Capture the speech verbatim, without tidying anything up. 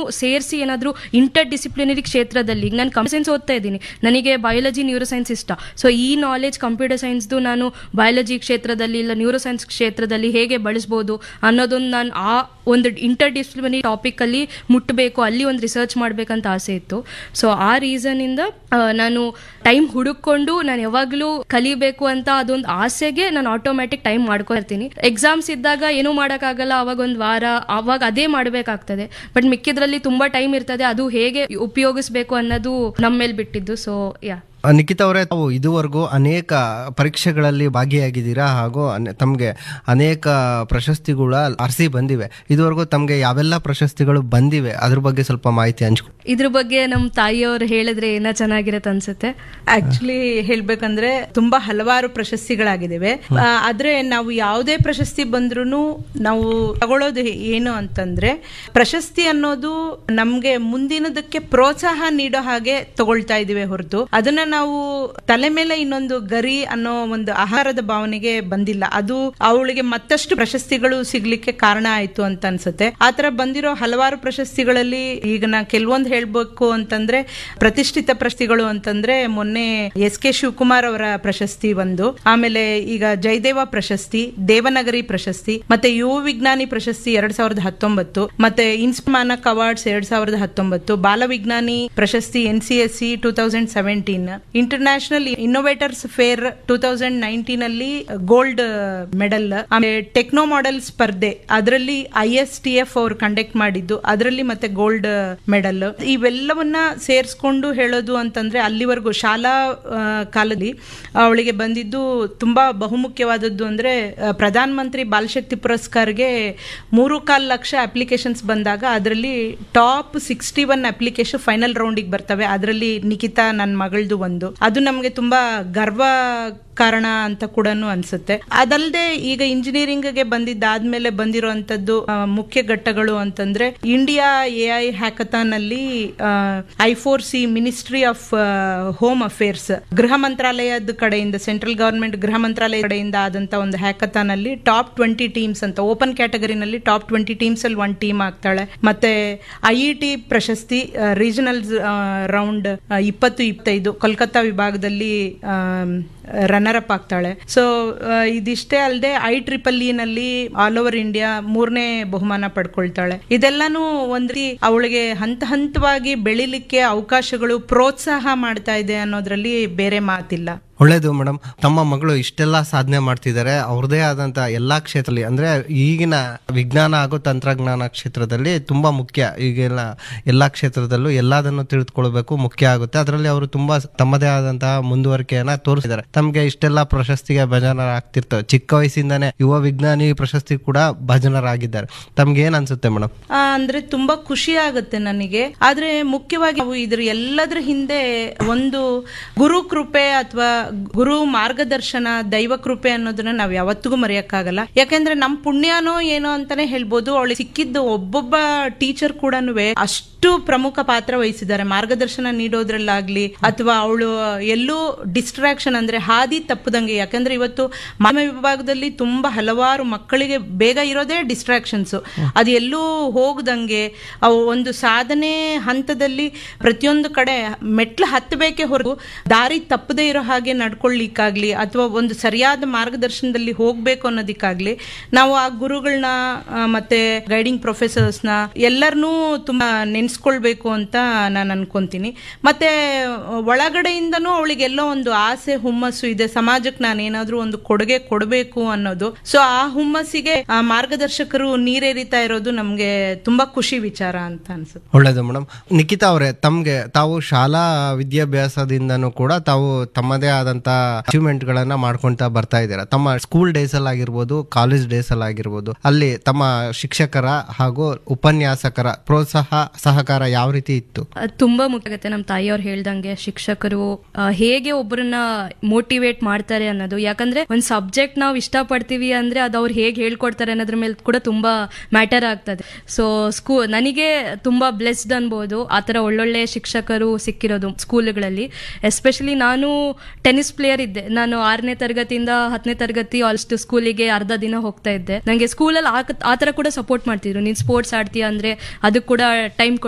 ಸೇರಿಸಿ ಏನಾದರೂ inter disciplinary ಕ್ಷೇತ್ರದಲ್ಲಿ, ಈಗ ನಾನು ಕಂಪ್ಯೂಟರ್ ಸೈನ್ಸ್ ಓದ್ತಾ ಇದ್ದೀನಿ, ನನಗೆ ಬಯಾಲಜಿ ನ್ಯೂರೋ ಸೈನ್ಸ್ ಇಷ್ಟ. ಸೊ ಈ ನಾಲೆಜ್ ಕಂಪ್ಯೂಟರ್ ಸೈನ್ಸ್ದು ನಾನು ಬಯಾಲಜಿ ಕ್ಷೇತ್ರದಲ್ಲಿ ಇಲ್ಲ ನ್ಯೂರೋ ಸೈನ್ಸ್ ಕ್ಷೇತ್ರದಲ್ಲಿ ಹೇಗೆ ಬಳಸ್ಬೋದು ಅನ್ನೋದೊಂದು ನಾನು ಆ ಒಂದು ಇಂಟರ್ ಡಿಸಿಪ್ಲಿನರಿ ಟಾಪಿಕಲ್ಲಿ ಮುಟ್ಟಬೇಕು, ಅಲ್ಲಿ ಒಂದು ರಿಸರ್ಚ್ ಮಾಡಬೇಕಂತ ಆಸೆ ಇತ್ತು. ಸೊ ಆ ರೀಸನಿಂದ ನಾನು ಟೈಮ್ ಹುಡುಕೊಂಡು ನಾನು ಯಾವಾಗಲೂ ಕಲಿಬೇಕು ಅಂತ ಅದೊಂದು ಆಸೆಗೆ ನಾನು ಆಟೋಮ್ಯಾಟಿಕ್ ಟೈಮ್ ಮಾಡ್ಕೊಳ್ತೀನಿ. ಎಕ್ಸಾಮ್ಸ್ ಇದ್ದಾಗ ಏನೂ ಮಾಡೋಕ್ಕಾಗಲ್ಲ, ಅವಾಗ ಒಂದು ವಾರ ಅವಾಗ ಅದೇ ಮಾಡಬೇಕಾಗ್ತದೆ. ಬಟ್ ಮಿಕ್ಕಿದ್ರಲ್ಲಿ ತುಂಬ ಟೈಮ್ ಇರ್ತದೆ, ಅದು ಹೇಗೆ ಉಪಯೋಗಿಸ್ಬೇಕು ಅನ್ನೋದು ನಮ್ಮ ಮೇಲೆ ಬಿಟ್ಟಿದ್ದು. ಸೊ ಯಾ ನಿಖಿತಾ ಅವರೇ, ತಾವು ಇದುವರೆಗೂ ಅನೇಕ ಪರೀಕ್ಷೆಗಳಲ್ಲಿ ಭಾಗಿಯಾಗಿದ್ದೀರಾ ಹಾಗೂ ತಮಗೆ ಅನೇಕ ಪ್ರಶಸ್ತಿಗಳ ಅರಸಿ ಬಂದಿವೆ. ಇದುವರೆಗೂ ತಮಗೆ ಯಾವೆಲ್ಲ ಪ್ರಶಸ್ತಿಗಳು ಬಂದಿವೆ ಅದ್ರ ಬಗ್ಗೆ ಸ್ವಲ್ಪ ಮಾಹಿತಿ ಹಂಚ್ಕೊ. ಇದ್ರ ಬಗ್ಗೆ ನಮ್ಮ ತಾಯಿಯವರು ಹೇಳಿದ್ರೆ ಏನೋ ಚೆನ್ನಾಗಿರತ್ತೆ ಅನ್ಸುತ್ತೆ. ಆಕ್ಚುಲಿ ಹೇಳ್ಬೇಕಂದ್ರೆ ತುಂಬಾ ಹಲವಾರು ಪ್ರಶಸ್ತಿಗಳಾಗಿದ್ದಾವೆ. ಆದ್ರೆ ನಾವು ಯಾವುದೇ ಪ್ರಶಸ್ತಿ ಬಂದ್ರೂ ನಾವು ತಗೊಳ್ಳೋದು ಏನು ಅಂತಂದ್ರೆ, ಪ್ರಶಸ್ತಿ ಅನ್ನೋದು ನಮ್ಗೆ ಮುಂದಿನದಕ್ಕೆ ಪ್ರೋತ್ಸಾಹ ನೀಡೋ ಹಾಗೆ ತಗೊಳ್ತಾ ಇದೀವಿ ಹೊರತು ಅದನ್ನ ನಾವು ತಲೆ ಮೇಲೆ ಇನ್ನೊಂದು ಗರಿ ಅನ್ನೋ ಒಂದು ಆಹಾರದ ಭಾವನೆಗೆ ಬಂದಿಲ್ಲ. ಅದು ಅವಳಿಗೆ ಮತ್ತಷ್ಟು ಪ್ರಶಸ್ತಿಗಳು ಸಿಗ್ಲಿಕ್ಕೆ ಕಾರಣ ಆಯ್ತು ಅಂತ ಅನ್ಸುತ್ತೆ. ಆತರ ಬಂದಿರೋ ಹಲವಾರು ಪ್ರಶಸ್ತಿಗಳಲ್ಲಿ ಈಗ ನಾ ಕೆಲವೊಂದು ಹೇಳ್ಬೇಕು ಅಂತಂದ್ರೆ, ಪ್ರತಿಷ್ಠಿತ ಪ್ರಶಸ್ತಿಗಳು ಅಂತಂದ್ರೆ ಮೊನ್ನೆ ಎಸ್ ಕೆ ಶಿವಕುಮಾರ್ ಅವರ ಪ್ರಶಸ್ತಿ ಒಂದು, ಆಮೇಲೆ ಈಗ ಜಯದೇವ ಪ್ರಶಸ್ತಿ, ದೇವನಗರಿ ಪ್ರಶಸ್ತಿ, ಮತ್ತೆ ಯುವ ವಿಜ್ಞಾನಿ ಪ್ರಶಸ್ತಿ ಎರಡ್ ಸಾವಿರದ ಹತ್ತೊಂಬತ್ತು, ಮತ್ತೆ ಇನ್ಸ್ಮಾನಕ್ ಅವಾರ್ಡ್ಸ್ ಎರಡ್ ಸಾವಿರದ ಹತ್ತೊಂಬತ್ತು, ಬಾಲ ವಿಜ್ಞಾನಿ ಪ್ರಶಸ್ತಿ N C S C two thousand seventeen, international innovators fair two thousand nineteen ಅಲ್ಲಿ ಗೋಲ್ಡ್ ಮೆಡಲ್, ಆಮೇಲೆ ಟೆಕ್ನೋ ಮಾಡೆಲ್ ಸ್ಪರ್ಧೆ ಅದರಲ್ಲಿ ಐ ಎಸ್ ಟಿ ಎಫ್ ಅವರು ಕಂಡಕ್ಟ್ ಮಾಡಿದ್ದು, ಅದರಲ್ಲಿ ಮತ್ತೆ ಗೋಲ್ಡ್ ಮೆಡಲ್. ಇವೆಲ್ಲವನ್ನ ಸೇರಿಸ್ಕೊಂಡು ಹೇಳೋದು ಅಂತಂದ್ರೆ, ಅಲ್ಲಿವರೆಗೂ ಶಾಲಾ ಕಾಲದಲ್ಲಿ ಅವಳಿಗೆ ಬಂದಿದ್ದು ತುಂಬಾ ಬಹುಮುಖ್ಯವಾದದ್ದು ಅಂದ್ರೆ, ಪ್ರಧಾನ ಮಂತ್ರಿ ಬಾಲಶಕ್ತಿ ಪುರಸ್ಕಾರ್ಗೆ ಮೂರು ಕಾಲ್ ಲಕ್ಷ ಅಪ್ಲಿಕೇಶನ್ಸ್ ಬಂದಾಗ ಅದರಲ್ಲಿ top sixty one application final ರೌಂಡಿಗೆ ಬರ್ತವೆ. ಅದರಲ್ಲಿ ನಿಖಿತಾ ನನ್ನ ಮಗಳದು ಒಂದು, ಅದು ನಮ್ಗೆ ತುಂಬಾ ಗರ್ವ ಕಾರಣ ಅಂತ ಕೂಡ ಅನ್ಸುತ್ತೆ. ಅದಲ್ಲದೆ ಈಗ ಇಂಜಿನಿಯರಿಂಗ್ ಗೆ ಬಂದಿದ್ದಾದ್ಮೇಲೆ ಬಂದಿರುವಂತದ್ದು ಮುಖ್ಯ ಘಟ್ಟಗಳು ಅಂತಂದ್ರೆ, ಇಂಡಿಯಾ ಎ ಐ ಹ್ಯಾಕಥಾನ್ ಅಲ್ಲಿ I four C ministry of home affairs ಗೃಹ ಮಂತ್ರಾಲಯದ ಕಡೆಯಿಂದ, ಸೆಂಟ್ರಲ್ ಗವರ್ಮೆಂಟ್ ಗೃಹ ಮಂತ್ರಾಲಯ ಕಡೆಯಿಂದ ಆದಂತ ಒಂದು ಹ್ಯಾಕಥಾನ್ ಅಲ್ಲಿ ಟಾಪ್ ಟ್ವೆಂಟಿ ಟೀಮ್ಸ್ ಅಂತ, ಓಪನ್ ಕ್ಯಾಟಗರಿನಲ್ಲಿ ಟಾಪ್ ಟ್ವೆಂಟಿ ಟೀಮ್ಸ್ ಅಲ್ಲಿ ಒನ್ ಟೀಮ್ ಆಗ್ತಾಳೆ. ಮತ್ತೆ ಐ ಇ ಟಿ ಪ್ರಶಸ್ತಿ ರೀಜನಲ್ ರೌಂಡ್ ಇಪ್ಪತ್ತು ಇಪ್ಪತ್ತೈದು ಕೋಲ್ಕತ್ತಾ ವಿಭಾಗದಲ್ಲಿ ರನ್ನರ್ ಅಪ್ ಆಗ್ತಾಳೆ. ಸೊ ಇದಿಷ್ಟೇ ಅಲ್ಲದೆ ಐ ಟ್ರಿಪಲ್ ಇ ನಲ್ಲಿ ಆಲ್ ಓವರ್ ಇಂಡಿಯಾ ಮೂರನೇ ಬಹುಮಾನ ಪಡ್ಕೊಳ್ತಾಳೆ. ಇದೆಲ್ಲಾನು ಒಂದ್ ರೀತಿ ಅವಳಿಗೆ ಹಂತ ಹಂತವಾಗಿ ಬೆಳಿಲಿಕ್ಕೆ ಅವಕಾಶಗಳು ಪ್ರೋತ್ಸಾಹ ಮಾಡ್ತಾ ಇದೆ ಅನ್ನೋದ್ರಲ್ಲಿ ಬೇರೆ ಮಾತಿಲ್ಲ. ಒಳ್ಳೇದು ಮೇಡಮ್, ತಮ್ಮ ಮಗಳು ಇಷ್ಟೆಲ್ಲ ಸಾಧನೆ ಮಾಡ್ತಿದ್ದಾರೆ. ಅವ್ರದೇ ಆದಂತ ಎಲ್ಲಾ ಕ್ಷೇತ್ರದಲ್ಲಿ, ಅಂದ್ರೆ ಈಗಿನ ವಿಜ್ಞಾನ ಹಾಗೂ ತಂತ್ರಜ್ಞಾನ ಕ್ಷೇತ್ರದಲ್ಲಿ ತುಂಬಾ ಮುಖ್ಯ. ಈಗೆಲ್ಲ ಎಲ್ಲಾ ಕ್ಷೇತ್ರದಲ್ಲೂ ಎಲ್ಲದನ್ನು ತಿಳಿದುಕೊಳ್ಬೇಕು ಮುಖ್ಯ ಆಗುತ್ತೆ. ಅದರಲ್ಲಿ ಅವರು ತುಂಬಾ ತಮ್ಮದೇ ಆದಂತಹ ಮುಂದುವರಿಕೆಯನ್ನ ತೋರಿಸಿದ್ದಾರೆ. ತಮ್ಗೆ ಇಷ್ಟೆಲ್ಲ ಪ್ರಶಸ್ತಿಗೆ ಭಾಜನರಾಗ್ತಿರ್ತವೆ. ಚಿಕ್ಕ ವಯಸ್ಸಿಂದಾನೇ ಯುವ ವಿಜ್ಞಾನಿ ಪ್ರಶಸ್ತಿ ಕೂಡ ಭಾಜನರಾಗಿದ್ದಾರೆ. ತಮ್ಗೆ ಏನ್ ಅನ್ಸುತ್ತೆ ಮೇಡಮ್? ಅಂದ್ರೆ ತುಂಬಾ ಖುಷಿ ಆಗುತ್ತೆ ನನಗೆ. ಆದ್ರೆ ಮುಖ್ಯವಾಗಿ ನಾವು ಇದ್ರ ಎಲ್ಲದ್ರ ಹಿಂದೆ ಒಂದು ಗುರು ಕೃಪೆ ಅಥವಾ ಗುರು ಮಾರ್ಗದರ್ಶನ, ದೈವ ಕೃಪೆ ಅನ್ನೋದನ್ನ ನಾವ್ ಯಾವತ್ತಿಗೂ ಮರೆಯಕ್ಕಾಗಲ್ಲ. ಯಾಕಂದ್ರೆ ನಮ್ ಪುಣ್ಯನೋ ಏನೋ ಅಂತಾನೆ ಹೇಳ್ಬೋದು. ಅವಳಿಗೆ ಸಿಕ್ಕಿದ್ದು ಒಬ್ಬೊಬ್ಬ ಟೀಚರ್ ಕೂಡ ಅಷ್ಟು ಪ್ರಮುಖ ಪಾತ್ರ ವಹಿಸಿದ್ದಾರೆ ಮಾರ್ಗದರ್ಶನ ನೀಡೋದ್ರಲ್ಲಾಗ್ಲಿ, ಅಥವಾ ಅವಳು ಎಲ್ಲೂ ಡಿಸ್ಟ್ರಾಕ್ಷನ್ ಅಂದ್ರೆ ಹಾದಿ ತಪ್ಪದಂಗೆ. ಯಾಕಂದ್ರೆ ಇವತ್ತು ಮಾಧ್ಯಮ ವಿಭಾಗದಲ್ಲಿ ತುಂಬಾ ಹಲವಾರು ಮಕ್ಕಳಿಗೆ ಬೇಗ ಇರೋದೇ ಡಿಸ್ಟ್ರಾಕ್ಷನ್ಸ್. ಅದು ಎಲ್ಲೂ ಹೋಗದಂಗೆ ಅವು ಒಂದು ಸಾಧನೆ ಹಂತದಲ್ಲಿ ಪ್ರತಿಯೊಂದು ಕಡೆ ಮೆಟ್ಲು ಹತ್ತಬೇಕೇ ಹೊರತು ದಾರಿ ತಪ್ಪದೇ ಇರೋ ಹಾಗೆ ನಡ್ಕೊಳ್ಳಿಕ್ಕಾಗ್ಲಿ ಅಥವಾ ಒಂದು ಸರಿಯಾದ ಮಾರ್ಗದರ್ಶನದಲ್ಲಿ ಹೋಗ್ಬೇಕು ಅನ್ನೋದಕ್ಕಾಗ್ಲಿ ನಾವು ಆ ಗುರುಗಳನ್ನ ಮತ್ತೆ ಗೈಡಿಂಗ್ ಪ್ರೊಫೆಸರ್ಸ್ನ ಎಲ್ಲರನ್ನೂ ತುಂಬಾ ನೆನ್ಸ್ಕೊಳ್ಬೇಕು ಅಂತ ನಾನು ಅನ್ಕೊಂತೀನಿ. ಮತ್ತೆ ಒಳಗಡೆಯಿಂದನೂ ಅವಳಿಗೆಲ್ಲೋ ಒಂದು ಆಸೆ ಹುಮ್ಮಸ್ಸು ಇದೆ, ಸಮಾಜಕ್ಕೆ ನಾನು ಏನಾದ್ರೂ ಒಂದು ಕೊಡುಗೆ ಕೊಡಬೇಕು ಅನ್ನೋದು. ಸೊ ಆ ಹುಮ್ಮಸ್ಸಿಗೆ ಆ ಮಾರ್ಗದರ್ಶಕರು ನೀರೇರಿತಾ ಇರೋದು ನಮ್ಗೆ ತುಂಬಾ ಖುಷಿ ವಿಚಾರ ಅಂತ ಅನ್ಸುತ್ತೆ. ಒಳ್ಳೇದು ಮೇಡಮ್. ನಿಖಿತಾ ಅವರೇ, ತಮ್ಗೆ ತಾವು ಶಾಲಾ ವಿದ್ಯಾಭ್ಯಾಸದಿಂದನೂ ಕೂಡ ತಾವು ತಮ್ಮದೇ ಆದಂತ ಅಚೀವ್ಮೆಂಟ್ ಗಳನ್ನ ಮಾಡ್ಕೊಂತ ಬರ್ತಾ ಇದ್ದೀರಾ. ತಮ್ಮ ಸ್ಕೂಲ್ ಡೇಸ್ ಅಲ್ಲಿ ಆಗಿರ್ಬೋದು, ಕಾಲೇಜ್ ಡೇಸ್ ಅಲ್ಲಿ ಆಗಿರ್ಬೋದು, ಅಲ್ಲಿ ತಮ್ಮ ಶಿಕ್ಷಕರ ಹಾಗೂ ಉಪನ್ಯಾಸಕರ ಪ್ರೋತ್ಸಾಹ ಸಹಕಾರ ಯಾವ ರೀತಿ ಇತ್ತು? ತುಂಬಾ ಮುಖ್ಯ ಆಗುತ್ತೆ. ನಮ್ಮ ತಾಯಿಯವ್ರು ಹೇಳ್ದಂಗೆ ಶಿಕ್ಷಕರು ಹೇಗೆ ಒಬ್ಬರನ್ನ ಮೋಟಿವೇಟ್ ಮಾಡ್ತಾರೆ ಅನ್ನೋದು. ಯಾಕಂದ್ರೆ ಒಂದ್ ಸಬ್ಜೆಕ್ಟ್ ನಾವು ಇಷ್ಟಪಡ್ತೀವಿ ಅಂದ್ರೆ ಅದು ಅವ್ರು ಹೇಗೆ ಹೇಳ್ಕೊಡ್ತಾರೆ ಅನ್ನೋದ್ರ ಮೇಲೆ ಕೂಡ ತುಂಬಾ ಮ್ಯಾಟರ್ ಆಗ್ತದೆ. ಸೊ ಸ್ಕೂ ನನಗೆ ತುಂಬಾ ಬ್ಲೆಸ್ಡ್ ಅನ್ಬೋದು ಆತರ ಒಳ್ಳೊಳ್ಳೆ ಶಿಕ್ಷಕರು ಸಿಕ್ಕಿರೋದು ಸ್ಕೂಲ್ಗಳಲ್ಲಿ. ಎಸ್ಪೆಷಲಿ ನಾನು ಟೆನ್ನಿಸ್ ಪ್ಲೇಯರ್ ಇದ್ದೆ. ನಾನು ಆರನೇ ತರಗತಿಯಿಂದ ಹತ್ತನೇ ತರಗತಿ ಆಲ್ಸ್ಟ್ ಸ್ಕೂಲಿಗೆ ಅರ್ಧ ದಿನ ಹೋಗ್ತಾ ಇದ್ದೆ. ನಂಗೆ ಸ್ಕೂಲಲ್ಲಿ ಆತರ ಕೂಡ ಸಪೋರ್ಟ್ ಮಾಡ್ತಿದ್ರು. ನೀನ್ ಸ್ಪೋರ್ಟ್ಸ್ ಆಡ್ತೀಯ ಅಂದ್ರೆ ಅದಕ್ಕೆ ಕೂಡ ಟೈಮ್